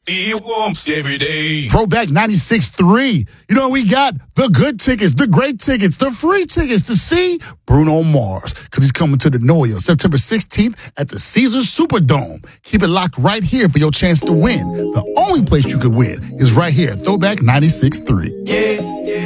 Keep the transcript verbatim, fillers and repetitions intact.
Feel warm every day. Throwback ninety-six three. You know, we got the good tickets, the great tickets, the free tickets to see Bruno Mars, because he's coming to the Noyo September sixteenth at the Caesars Superdome. Keep it locked right here for your chance to win. The only place you could win is right here at Throwback ninety-six three. Yeah.